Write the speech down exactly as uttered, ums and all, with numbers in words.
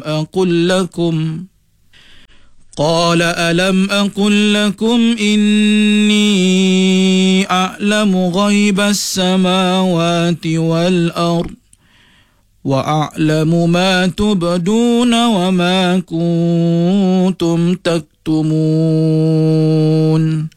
أقل لكم قال ألم أقل لكم إني أعلم غيب السماوات والأرض وأعلم ما تبدون وما كنتم تكتمون